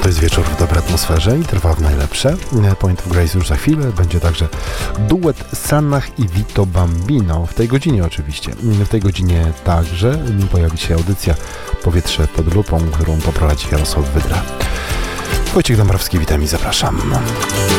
To jest wieczór w dobrej atmosferze i trwa w najlepsze. Point of Grace już za chwilę. Będzie także duet Sanach i Vito Bambino. W tej godzinie oczywiście. W tej godzinie także pojawi się audycja Powietrze pod lupą, którą poprowadzi Jarosław Wydra. Wojciech Dąbrowski, witam i zapraszam.